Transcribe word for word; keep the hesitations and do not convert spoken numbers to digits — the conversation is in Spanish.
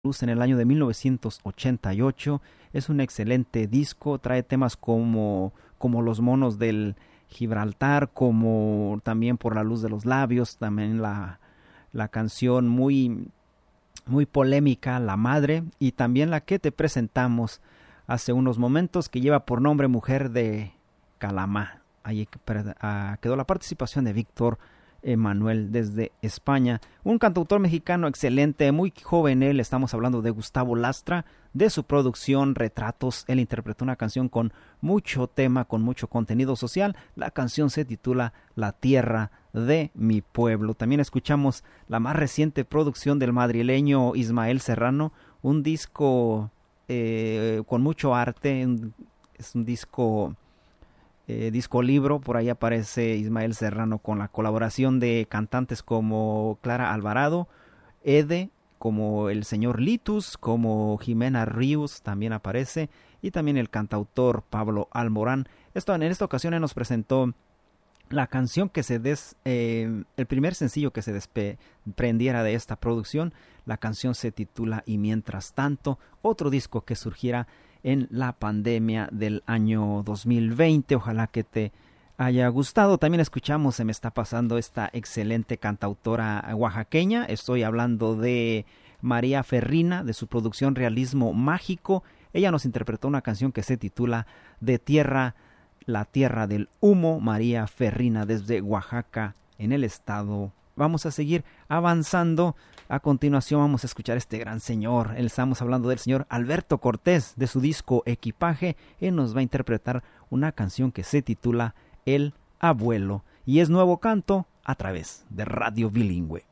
luz en el año de mil novecientos ochenta y ocho. Es un excelente disco, trae temas como, como Los monos del Gibraltar, como también Por la luz de los labios, también la, la canción muy, muy polémica, La madre, y también la que te presentamos hace unos momentos, que lleva por nombre Mujer de Calamá. Ahí quedó la participación de Víctor Emanuel desde España, un cantautor mexicano excelente, muy joven él. Estamos hablando de Gustavo Lastra, de su producción Retratos. Él interpretó una canción con mucho tema, con mucho contenido social. La canción se titula La tierra de mi pueblo. También escuchamos la más reciente producción del madrileño Ismael Serrano, un disco eh, con mucho arte. Es un disco Eh, disco libro. Por ahí aparece Ismael Serrano con la colaboración de cantantes como Clara Alvarado, Ede, como el señor Litus, como Jimena Ríos también aparece, y también el cantautor Pablo Alborán. Esto, en esta ocasión nos presentó la canción que se des, eh, el primer sencillo que se desprendiera de esta producción. La canción se titula Y mientras tanto, otro disco que surgiera en la pandemia del año dos mil veinte. Ojalá que te haya gustado. También escuchamos Se me está pasando, esta excelente cantautora oaxaqueña. Estoy hablando de María Ferrina, de su producción Realismo Mágico. Ella nos interpretó una canción que se titula De tierra, la tierra del humo. María Ferrina desde Oaxaca, en el estado. Vamos a seguir avanzando. A continuación vamos a escuchar a este gran señor. Estamos hablando del señor Alberto Cortés, de su disco Equipaje. Él nos va a interpretar una canción que se titula El Abuelo, y es Nuevo Canto a través de Radio Bilingüe.